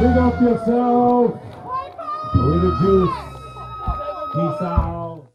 Big up yourself. With the juice. Peace out.